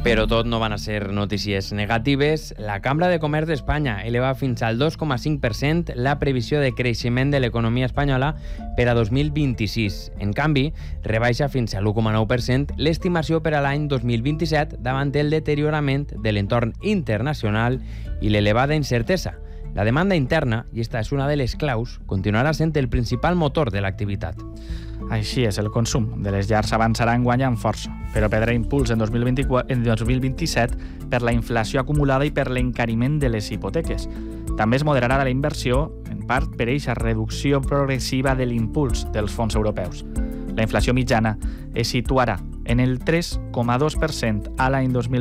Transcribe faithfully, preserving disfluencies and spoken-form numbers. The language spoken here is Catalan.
Però tot no van a ser notícies negatives. La Cambra de Comerç d'Espanya eleva fins al dos coma cinc per cent la previsió de creixement de l'economia espanyola per a dos mil vint-i-sis. En canvi, rebaixa fins a l'u coma nou per cent l'estimació per a l'any dos mil vint-i-set davant el deteriorament de l'entorn internacional i l'elevada incertesa. La demanda interna, i esta és una de les claus, continuarà sent el principal motor de l'activitat. Així és, el consum de les llars avançarà enguany amb força, però perdrà impuls en dos mil vint-i-quatre, en dos mil vint-i-set per la inflació acumulada i per l'encariment de les hipoteques. També es moderarà la inversió, en part per eixa reducció progressiva de l'impuls dels fons europeus. La inflació mitjana es situarà en el tres coma dos per cent a l'any dos mil